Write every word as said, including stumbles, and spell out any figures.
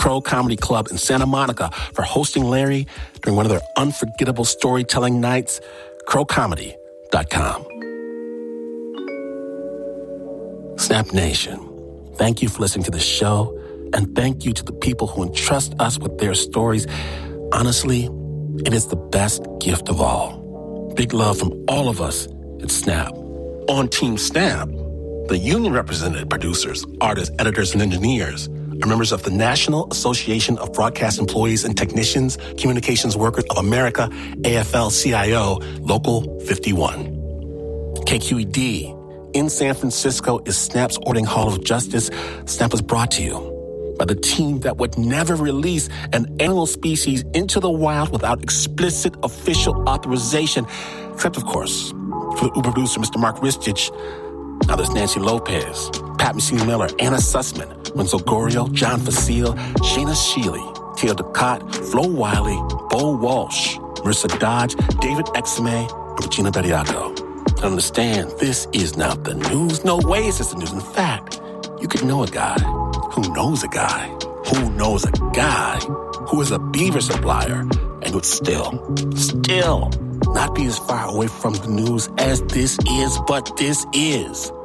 Crow Comedy Club in Santa Monica for hosting Larry during one of their unforgettable storytelling nights. crow comedy dot com. Snap Nation, thank you for listening to the show, and thank you to the people who entrust us with their stories. Honestly, it is the best gift of all. Big love from all of us at Snap. On Team Snap, the union-represented producers, artists, editors, and engineers are members of the National Association of Broadcast Employees and Technicians, Communications Workers of America, A F L C I O, Local fifty-one. K Q E D in San Francisco is Snap's Ordering Hall of Justice. Snap was brought to you by the team that would never release an animal species into the wild without explicit official authorization, except, of course, for the Uber producer, Mister Mark Ristich. Now there's Nancy Lopez, Pat Mesiti-Miller, Anna Sussman, Renzo Gorio, John Facile, Shayna Shealy, Theo Ducat, Flo Wiley, Bo Walsh, Marissa Dodge, David Exame, and Regina Bediaco. Understand, this is not the news. No way is this the news. In fact, you could know a guy who knows a guy who knows a guy who is a beaver supplier and would still, still not be as far away from the news as this is, but this is